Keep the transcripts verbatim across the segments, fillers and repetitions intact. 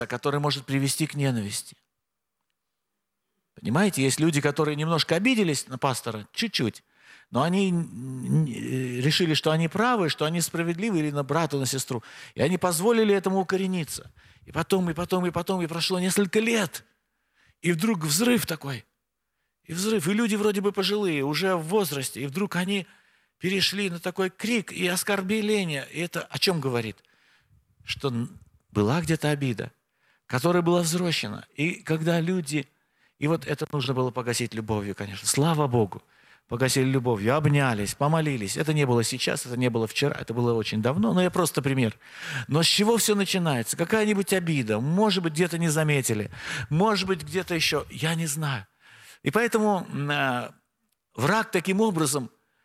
который может привести к ненависти. Понимаете, есть люди, которые немножко обиделись на пастора, чуть-чуть, но они решили, что они правы, что они справедливы, или на брата, на сестру. И они позволили этому укорениться. И потом, и потом, и потом, и прошло несколько лет. И вдруг взрыв такой. И взрыв. И люди вроде бы пожилые, уже в возрасте. И вдруг они перешли на такой крик и оскорбление. И это о чем говорит? Что была где-то обида, которая была взрощена. И когда люди... И вот это нужно было погасить любовью, конечно. Слава Богу. Погасили любовью, обнялись, помолились. Это не было сейчас, это не было вчера, это было очень давно, но я просто пример. Но с чего все начинается? Какая-нибудь обида, может быть, где-то не заметили, может быть, где-то еще, я не знаю. И поэтому э, враг таким образом,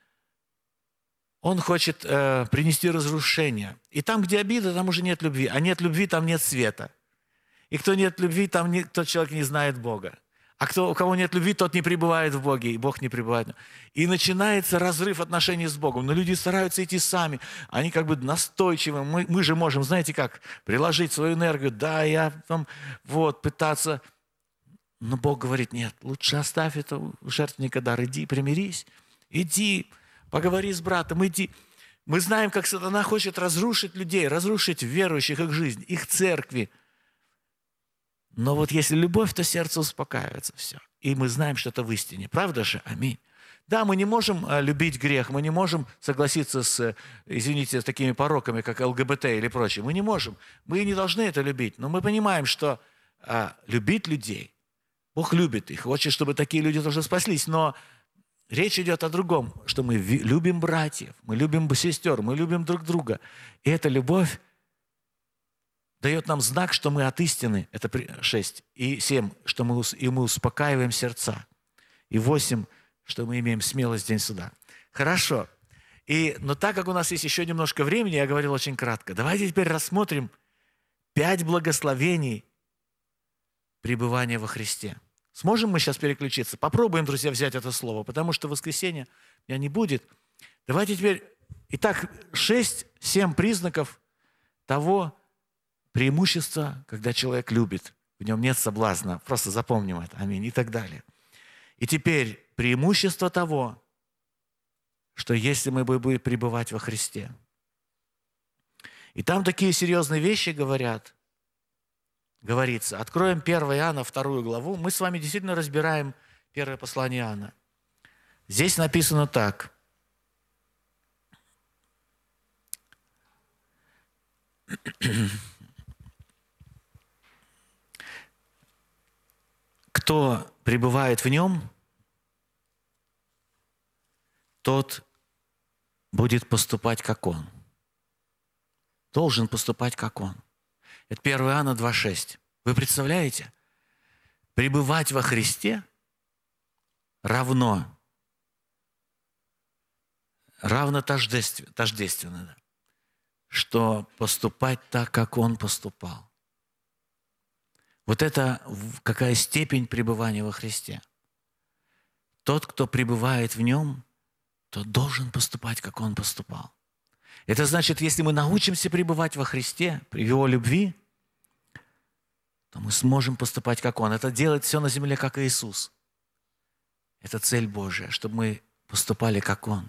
он хочет э, принести разрушение. И там, где обида, там уже нет любви, а нет любви, там нет света. И кто нет любви, там не, тот человек не знает Бога. А кто, у кого нет любви, тот не пребывает в Боге, и Бог не пребывает. И начинается разрыв отношений с Богом. Но люди стараются идти сами. Они как бы настойчивы. Мы, мы же можем, знаете как, приложить свою энергию. Да, я там, вот, пытаться. Но Бог говорит, нет, лучше оставь это жертвенника дар. Иди, примирись. Иди, поговори с братом, иди. Мы знаем, как сатана хочет разрушить людей, разрушить верующих, их жизнь, их церкви. Но вот если любовь, то сердце успокаивается, все. И мы знаем, что это в истине. Правда же? Аминь. Да, мы не можем любить грех, мы не можем согласиться с, извините, с такими пороками, как ЛГБТ или прочее. Мы не можем. Мы не должны это любить. Но мы понимаем, что а, любить людей, Бог любит их, хочет, чтобы такие люди тоже спаслись. Но речь идет о другом, что мы любим братьев, мы любим сестер, мы любим друг друга. И эта любовь дает нам знак, что мы от истины, это шесть, и семь, что мы, и мы успокаиваем сердца, и восемь, что мы имеем смелость в день суда. Хорошо. И, но так как у нас есть еще немножко времени, я говорил очень кратко, давайте теперь рассмотрим пять благословений пребывания во Христе. Сможем мы сейчас переключиться? Попробуем, друзья, взять это слово, потому что в воскресенье меня не будет. Давайте теперь, итак, шесть-семь признаков того, преимущество, когда человек любит, в нем нет соблазна, просто запомним это, аминь, и так далее. И теперь преимущество того, что если мы будем пребывать во Христе. И там такие серьезные вещи говорят, говорится. Откроем первое Иоанна, вторую главу. Мы с вами действительно разбираем первое послание Иоанна. Здесь написано так. Кто пребывает в нем, тот будет поступать, как он. Должен поступать, как он. Это первое Иоанна два шесть. Вы представляете? Пребывать во Христе равно, равно тождественно, тождественно да, что поступать так, как он поступал. Вот это какая степень пребывания во Христе. Тот, кто пребывает в нем, тот должен поступать, как он поступал. Это значит, если мы научимся пребывать во Христе, в его любви, то мы сможем поступать, как он. Это делать все на земле, как Иисус. Это цель Божия, чтобы мы поступали, как он.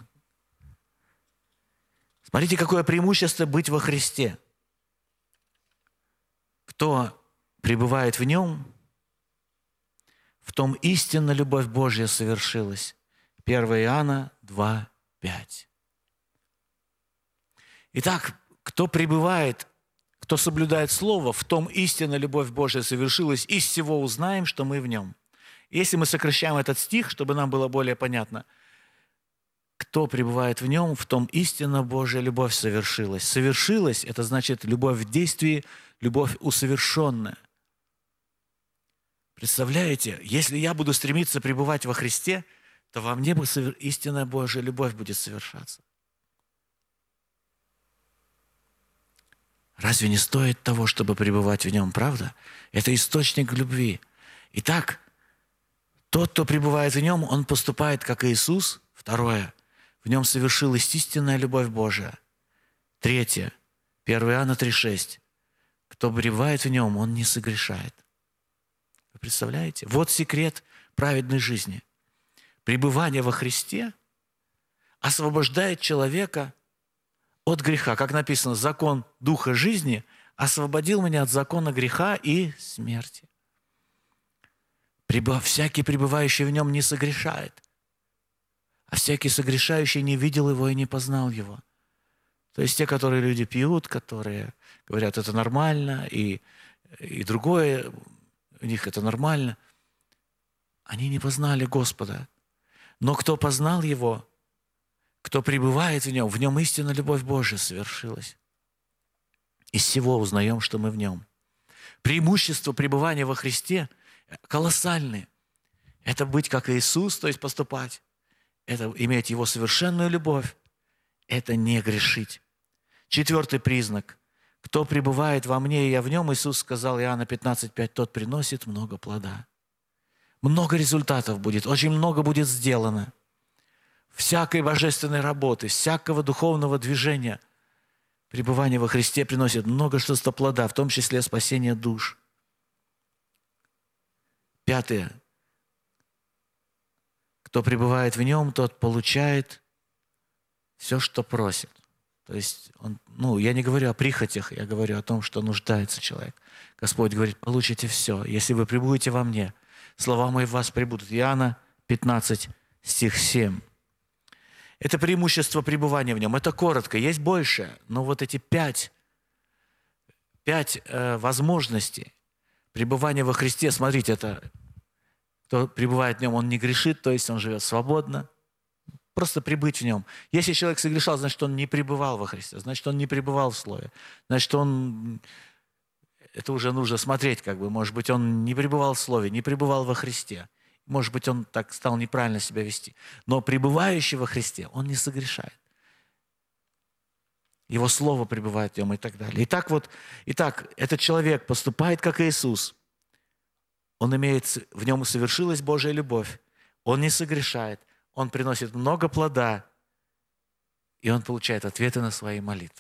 Смотрите, какое преимущество быть во Христе. Кто пребывает в нем, в том истинно любовь Божья совершилась. первое Иоанна два пять. Итак, кто пребывает, кто соблюдает Слово, в том истинно любовь Божья совершилась, из всего узнаем, что мы в нем. Если мы сокращаем этот стих, чтобы нам было более понятно, кто пребывает в нем, в том истинно Божья любовь совершилась. Совершилась – это значит любовь в действии, любовь усовершенная. Представляете, если я буду стремиться пребывать во Христе, то во мне истинная Божья любовь будет совершаться. Разве не стоит того, чтобы пребывать в нем, правда? Это источник любви. Итак, тот, кто пребывает в нем, он поступает, как Иисус. Второе, в нем совершилась истинная любовь Божия. Третье, первое Иоанна три шесть. кто пребывает в нем, он не согрешает. Вы представляете? Вот секрет праведной жизни. Пребывание во Христе освобождает человека от греха. Как написано, закон Духа жизни освободил меня от закона греха и смерти. Прибыв, всякий, пребывающий в нем, не согрешает, а всякий согрешающий не видел его и не познал его. То есть те, которые люди пьют, которые говорят, это нормально, и, и другое, у них это нормально, они не познали Господа. Но кто познал Его, кто пребывает в Нем, в Нем истинно любовь Божия совершилась. Из всего узнаем, что мы в Нем. Преимущество пребывания во Христе колоссальные. Это быть как Иисус, то есть поступать. Это иметь Его совершенную любовь. Это не грешить. Четвертый признак. Кто пребывает во мне, и я в нем, Иисус сказал, Иоанна пятнадцать пять, тот приносит много плода. Много результатов будет, очень много будет сделано. Всякой божественной работы, всякого духовного движения. Пребывание во Христе приносит много что-то плода, в том числе спасение душ. Пятое. Кто пребывает в нем, тот получает все, что просит. То есть, он, ну, я не говорю о прихотях, я говорю о том, что нуждается человек. Господь говорит, получите все, если вы пребудете во мне. Слова мои в вас пребудут. Иоанна пятнадцать, стих семь. Это преимущество пребывания в нем. Это коротко, есть больше, но вот эти пять, пять э, возможностей пребывания во Христе, смотрите, это кто пребывает в нем, он не грешит, то есть он живет свободно. Просто пребыть в нем. Если человек согрешал, значит, он не пребывал во Христе, значит, он не пребывал в Слове. Значит, он... Это уже нужно смотреть, как бы. Может быть, он не пребывал в Слове, не пребывал во Христе. Может быть, он так стал неправильно себя вести. Но пребывающий во Христе, он не согрешает. Его Слово пребывает в нем и так далее. Итак, вот, итак, этот человек поступает, как Иисус. Он имеет, в нем совершилась Божья любовь. Он не согрешает. Он приносит много плода, и он получает ответы на свои молитвы.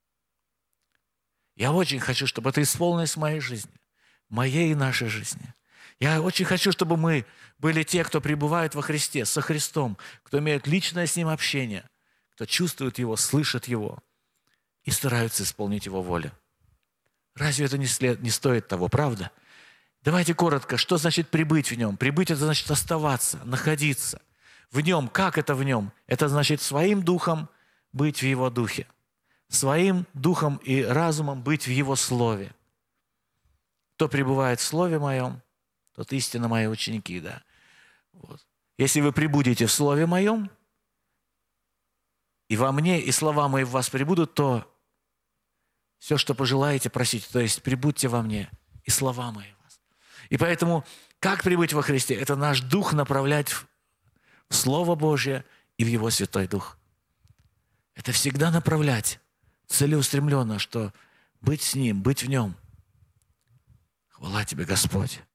Я очень хочу, чтобы это исполнилось в моей жизни, в моей и нашей жизни. Я очень хочу, чтобы мы были те, кто пребывает во Христе, со Христом, кто имеет личное с Ним общение, кто чувствует Его, слышит Его и стараются исполнить Его волю. Разве это не, след, не стоит того, правда? Давайте коротко, что значит пребыть в Нем? Пребыть – это значит оставаться, находиться. В Нем, как это в Нем? Это значит своим духом быть в Его духе. Своим духом и разумом быть в Его Слове. Кто пребывает в Слове Моем, тот истинно Мои ученики, да. Вот. Если вы пребудете в Слове Моем, и во мне, и слова Мои в вас пребудут, то все, что пожелаете, просите. То есть пребудьте во мне, и слова Мои в вас. И поэтому, как пребыть во Христе? Это наш дух направлять в Слово Божье и в Его Святой Дух. Это всегда направлять целеустремленно, что быть с Ним, быть в Нем. Хвала Тебе, Господь.